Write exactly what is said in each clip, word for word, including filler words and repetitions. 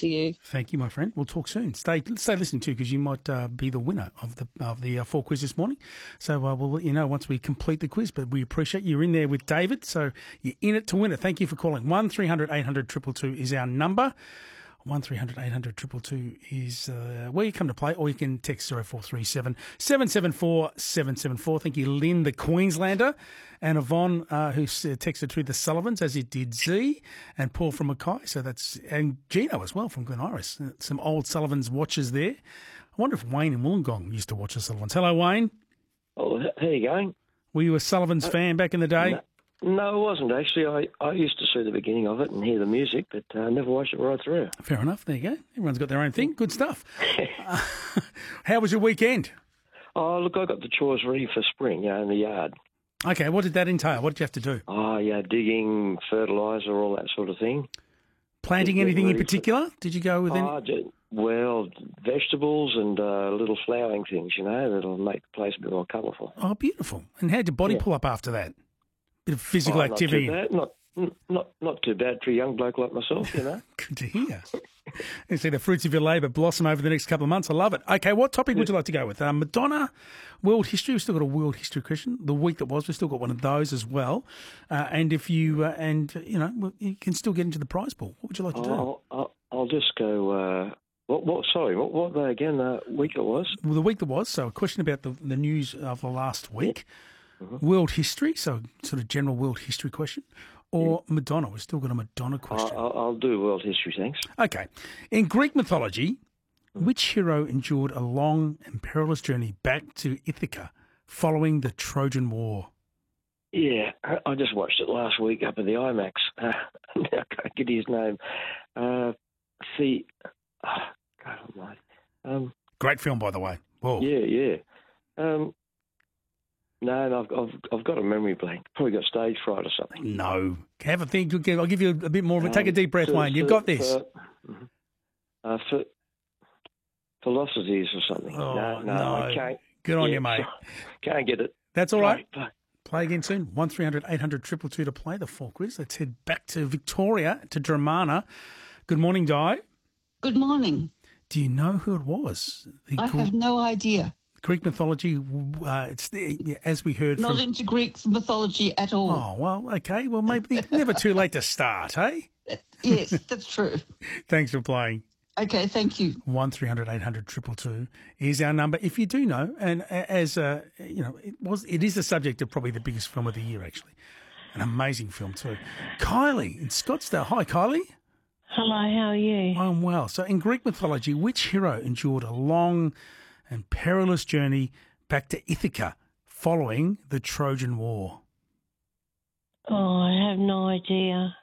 to you. Thank you, my friend. We'll talk soon. Stay stay listening too, because you might uh, be the winner of the of the uh, four quiz this morning. So uh, we'll let you know once we complete the quiz. But we appreciate you. You're in there with David, so you're in it to win it. Thank you for calling. One three hundred eight hundred two two two is our number. One three hundred eight hundred two two two is uh, where you come to play, or you can text zero four three seven seven seven four seven seven four. Thank you, Lynn, the Queenslander, and Yvonne, uh, who texted through the Sullivans, as it did Z, and Paul from Mackay. So that's and Gino as well from Glen Iris. Some old Sullivans watchers there. I wonder if Wayne in Wollongong used to watch the Sullivans. Hello, Wayne. Oh, how you going? Were you a Sullivans uh, fan back in the day? No. No, it wasn't actually. I, I used to see the beginning of it and hear the music, but I uh, never watched it right through. Fair enough. There you go. Everyone's got their own thing. Good stuff. uh, how was your weekend? Oh, look, I got the chores ready for spring, you know, in the yard. Okay, what did that entail? What did you have to do? Oh, yeah, digging, fertiliser, all that sort of thing. Planting Did anything in particular? For... Did you go with oh, any? Just, well, vegetables and uh, little flowering things, you know, that'll make the place a bit more colourful. Oh, beautiful. And how did your body yeah. pull up after that? Bit of physical oh, activity. Not too bad. Not, not, not too bad for a young bloke like myself, you know. Good to hear. You see the fruits of your labour blossom over the next couple of months. I love it. Okay, what topic would you like to go with? Um, Madonna, world history. We've still got a world history question. The week that was, we've still got one of those as well. Uh, and if you, uh, and you know, you can still get into the prize pool. What would you like to do? I'll, I'll, I'll just go. Uh, what? What? Sorry. What? What? Uh, again? Uh, week it was. Well, the week that was. So, a question about the, the news of the last week. Yeah. Mm-hmm. World history, so sort of general world history question, or yeah. Madonna. We've still got a Madonna question. I'll, I'll do world history, thanks. Okay. In Greek mythology, mm-hmm. which hero endured a long and perilous journey back to Ithaca following the Trojan War? Yeah, I just watched it last week up at the IMAX. Uh, I can't get his name. Uh, see, oh, God almighty. Um, Great film, by the way. Whoa. Yeah, yeah. Um, No, no, I've, I've I've got a memory blank. Probably got stage fright or something. No. Have a think. I'll give you a bit more of it. Um, Take a deep breath, for, Wayne. You've for, got this. For, uh, for philosophies or something. Oh, no, no, no. I can't. Good on yeah, you, mate. Can't get it. That's all right. Play, play. play again soon. one three hundred eight hundred two two two to play the four quiz. Let's head back to Victoria, to Dramana. Good morning, Di. Good morning. Do you know who it was? The I have no idea. Greek mythology, uh, it's the, as we heard Not from... into Greek mythology at all. Oh, well, okay. Well, maybe never too late to start, hey? Yes, that's true. Thanks for playing. Okay, thank you. one three hundred eight hundred two two two is our number. If you do know, and as, uh, you know, it was, it is the subject of probably the biggest film of the year, actually. An amazing film, too. Kylie in Scottsdale. Hi, Kylie. Hello, how are you? I'm well. So in Greek mythology, which hero endured a long and perilous journey back to Ithaca following the Trojan War? Oh, I have no idea.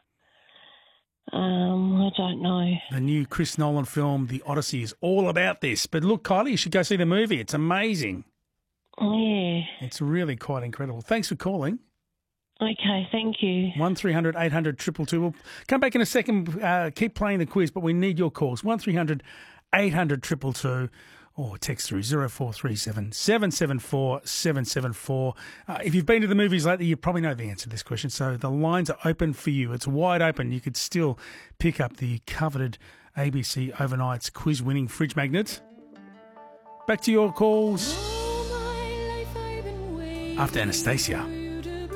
Um, I don't know. The new Chris Nolan film, The Odyssey, is all about this. But look, Kylie, you should go see the movie. It's amazing. Yeah. It's really quite incredible. Thanks for calling. Okay, thank you. one three hundred eight hundred two two two. We'll come back in a second. Uh, keep playing the quiz, but we need your calls. one three hundred eight hundred two two two. Or text through zero four three seven seven seven four seven seven four. Uh, if you've been to the movies lately, you probably know the answer to this question. So the lines are open for you. It's wide open. You could still pick up the coveted A B C Overnights quiz-winning fridge magnet. Back to your calls after Anastasia.